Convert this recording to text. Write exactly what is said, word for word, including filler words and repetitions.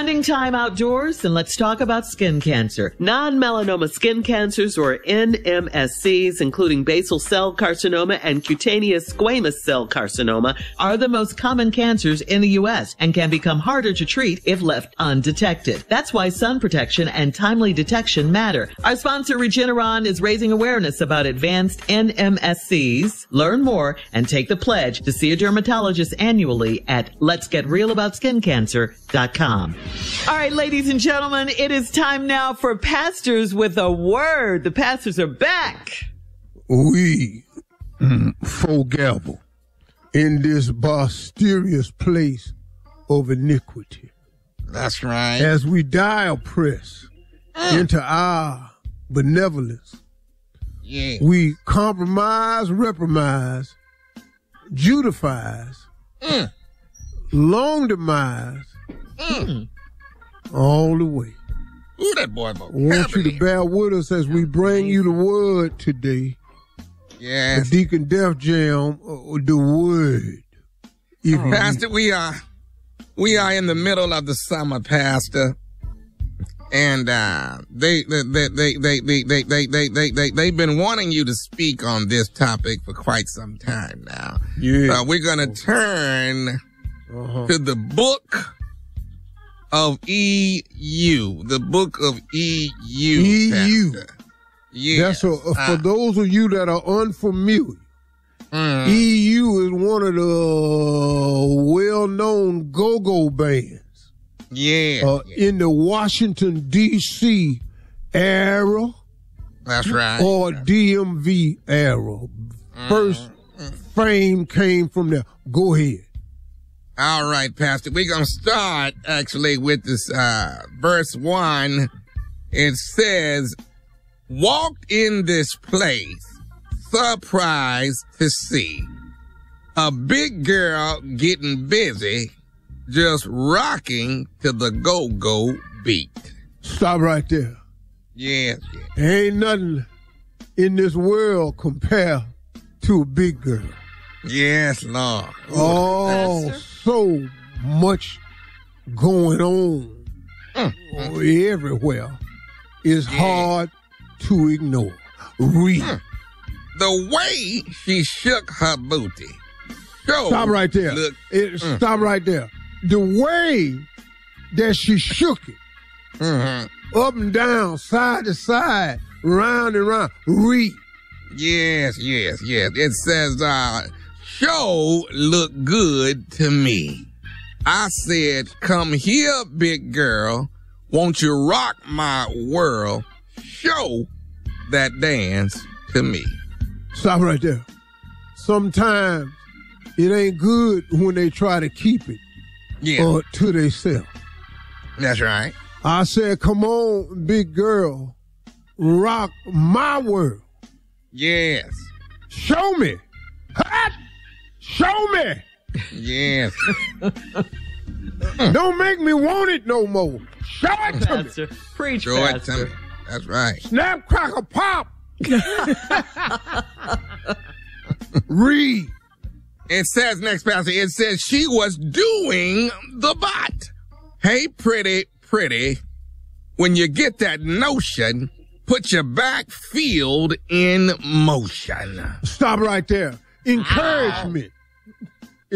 Spending time outdoors? Then let's talk about skin cancer. Non-melanoma skin cancers, or N M S Cs, including basal cell carcinoma and cutaneous squamous cell carcinoma, are the most common cancers in the U S and can become harder to treat if left undetected. That's why sun protection and timely detection matter. Our sponsor, Regeneron, is raising awareness about advanced N M S Cs. Learn more and take the pledge to see a dermatologist annually at lets get real about skin cancer dot com. All right, ladies and gentlemen, it is time now for Pastors with a Word. The pastors are back. We foregather in this mysterious place of iniquity. That's right. As we dial press mm. into our benevolence, yeah. we compromise, reprimise, judifies, mm. long demise, mm. all the way. Ooh, that boy. I want you to bear with us as we bring you the word today. Yes. The Deacon Def Jam, uh, the word. If Pastor, we are, we are in the middle of the summer, Pastor. And, uh, they, they, they, they, they, they, they, they, they, they, they, they've been wanting you to speak on this topic for quite some time now. Yeah. Uh, we're going to turn uh-huh. to the book of E U, the book of E U. E U. Pastor. Yes. That's a, uh, for uh, those of you that are unfamiliar. Mm. E U is one of the well-known go-go bands. Yeah, uh, yeah. In the Washington, D C era. That's right. Or D M V era. Mm. First mm. fame came from there. Go ahead. All right, Pastor. We're going to start, actually, with this uh, verse one. It says, walked in this place, surprised to see a big girl getting busy, just rocking to the go-go beat. Stop right there. Yes, yes. Ain't nothing in this world compare to a big girl. Yes, Lord. Oh, Pastor. So much going on mm, mm. everywhere. It's yeah. hard to ignore. Read. Mm. The way she shook her booty. Stop right there. Look, it, mm. Stop right there. The way that she shook it, mm-hmm. up and down, side to side, round and round. Read. Yes, yes, yes. It says, uh, show look good to me. I said, come here, big girl. Won't you rock my world? Show that dance to me. Stop right there. Sometimes it ain't good when they try to keep it yeah. uh, to themselves. That's right. I said, come on, big girl. Rock my world. Yes. Show me. Hot. Show me. Yes. Don't make me want it no more. Show it to Pastor. me. Preach, Show Pastor. it to me. That's right. Snap, crackle, pop. Read. It says next, Pastor, it says she was doing the bot. Hey, pretty, pretty, when you get that notion, put your back field in motion. Stop right there. Encouragement.